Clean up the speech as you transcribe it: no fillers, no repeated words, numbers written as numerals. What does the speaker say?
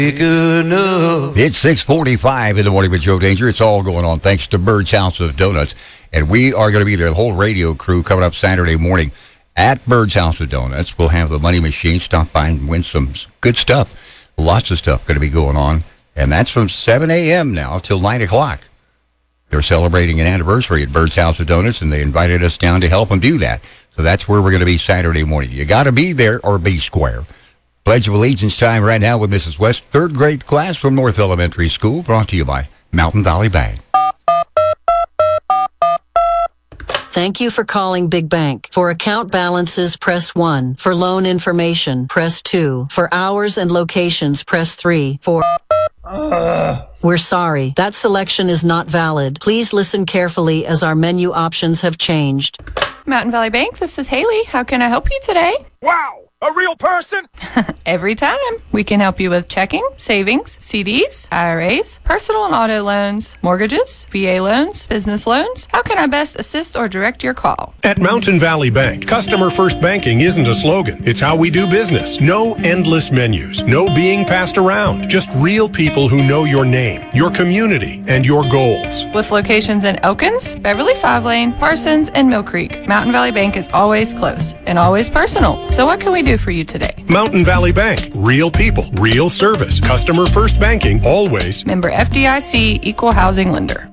Good enough. It's 6:45 in the morning with Joe Danger. It's all going on thanks to Bird's House of Donuts. And we are going to be there, the whole radio crew, coming up Saturday morning at Bird's House of Donuts. We'll have the money machine. Stop by and win some good stuff. Lots of stuff going to be going on. And that's from 7 a.m. now till 9 o'clock. They're celebrating an anniversary at Bird's House of Donuts, and they invited us down to help them do that. So that's where we're going to be Saturday morning. You got to be there or be square. Pledge of Allegiance time right now with Mrs. West, third grade class from North Elementary School, brought to you by Mountain Valley Bank. Thank you for calling Big Bank. For account balances, press 1. For loan information, press 2. For hours and locations, press 3. We're sorry. That selection is not valid. Please listen carefully as our menu options have changed. Mountain Valley Bank, this is Haley. How can I help you today? Wow, a real person? Every time. We can help you with checking, savings, CDs, IRAs, personal and auto loans, mortgages, VA loans, business loans. How can I best assist or direct your call? At Mountain Valley Bank, customer first banking isn't a slogan. It's how we do business. No endless menus. No being passed around. Just real people who know your name, your community, and your goals. With locations in Elkins, Beverly 5 Lane, Parsons, and Mill Creek, Mountain Valley Bank is always close and always personal. So what can we do for you today? Mountain Valley Bank. Real people, real service. Customer first banking, always. Member FDIC, Equal Housing Lender.